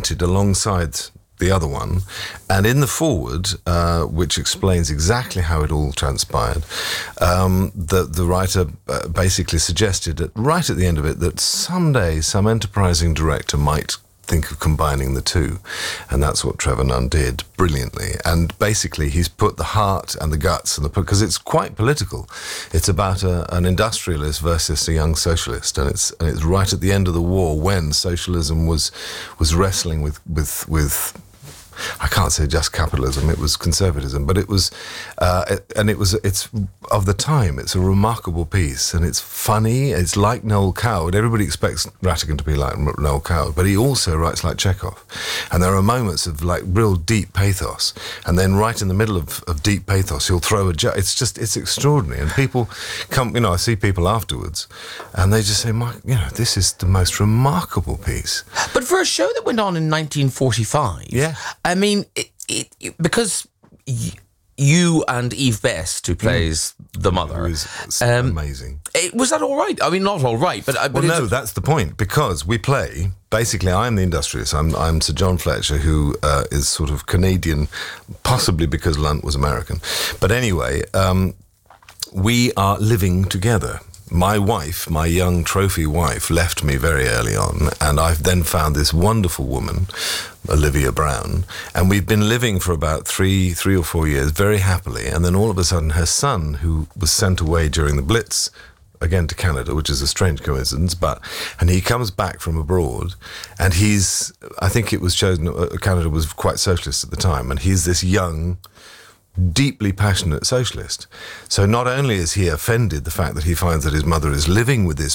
printed alongside the other one, and in the foreword, which explains exactly how it all transpired, the writer basically suggested that right at the end of it that someday some enterprising director might think of combining the two, and that's what Trevor Nunn did brilliantly. And basically he's put the heart and the guts and because it's quite political. It's about an industrialist versus a young socialist, and it's right at the end of the war when socialism was wrestling with I can't say just capitalism, it was conservatism, but it was, it's of the time. It's a remarkable piece, and it's funny. It's like Noel Coward. Everybody expects Rattigan to be like Noel Coward, but he also writes like Chekhov. And there are moments of like real deep pathos, and then right in the middle of deep pathos, he'll throw a joke. It's extraordinary. And people come, I see people afterwards, and they just say, Mike, this is the most remarkable piece. But for a show that went on in 1945, yeah. I mean, because you and Eve Best, who plays the mother, is amazing. Was that all right? I mean, not all right, but no, that's the point. Because we play. Basically, I'm the industrialist. I'm Sir John Fletcher, who is sort of Canadian, possibly because Lunt was American. But anyway, we are living together. My wife, my young trophy wife, left me very early on, and I've then found this wonderful woman, Olivia Brown, and we've been living for about three or 4 years very happily, and then all of a sudden her son, who was sent away during the Blitz, again to Canada, which is a strange coincidence, and he comes back from abroad, and I think it was chosen, Canada was quite socialist at the time, and he's this young, deeply passionate socialist. So not only is he offended the fact that he finds that his mother is living with this